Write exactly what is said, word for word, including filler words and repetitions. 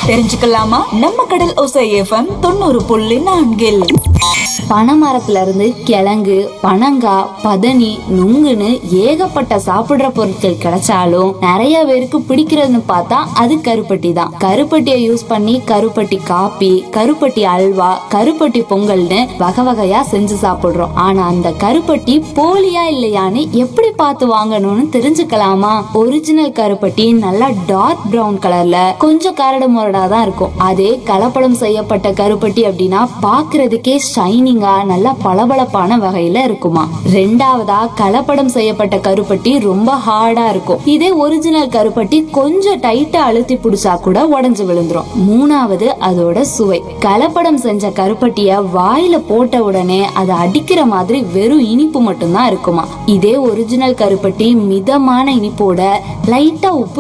தெரிஞ்சுக்கலாமா? நம்ம கடல் ஓசை எஃப்எம் தொண்ணூறு புள்ளி நான்கில் பனைமரத்துல இருந்து கிழங்கு, பனங்காய், பதனி, நுங்குன்னு ஏகப்பட்ட சாப்பிடுற பொருட்கள் கிடைச்சாலும் நிறைய பேருக்கு பிடிக்கிறதுன்னு பார்த்தா அது கருப்பட்டி தான். கருப்பட்டியை யூஸ் பண்ணி கருப்பட்டி காப்பி, கருப்பட்டி அல்வா, கருப்பட்டி பொங்கல்னு வகை வகையா செஞ்சு சாப்பிடுறோம். ஆனா அந்த கருப்பட்டி போலியா இல்லையான்னு எப்படி பார்த்து வாங்கணும்னு தெரிஞ்சுக்கலாமா? ஒரிஜினல் கருப்பட்டி நல்லா டார்க் பிரவுன் கலர்ல கொஞ்சம் கரடு முரடா தான் இருக்கும். அதே கலப்படம் செய்யப்பட்ட கருப்பட்டி அப்படின்னா பாக்குறதுக்கே ஷைனிங்கா நல்லா பளபளப்பான வகையில இருக்குமா. ரெண்டாவதா கலப்படம் செய்யப்பட்ட கருப்பட்டி ரொம்ப ஹார்டா இருக்கும். இதே ஒரிஜினல் கருப்பட்டி கொஞ்சம் டைட்டா அழுத்தி பிடிச்சா கூட உடைஞ்சு விழுந்துரும். மூணாவது அதோட சுவை. கலப்படம் செஞ்ச கருப்பட்டிய வாயில போட்ட உடனே அதை அடிக்கிற மாதிரி வெறும் இனிப்பு மட்டும்தான் இருக்குமா. இதே ஒரிஜினல் கருப்பட்டி மிதமான இனிப்போட லைட்டா உப்பு